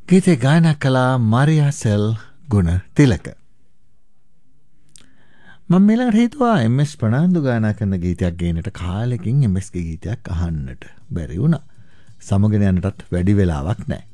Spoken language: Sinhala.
ගීතේ ගායනා කළා මරියා සෙල් ගුණ තිලක. මම මෙලකට හිතුවා MS ප්‍රනාන්දු ගායනා කරන ගීතයක් ගේනට කාලෙකින් MS ගේ ගීතයක් අහන්නට බැරි වුණා. සමගෙන යන්නටත් වැඩි වෙලාවක් නැහැ.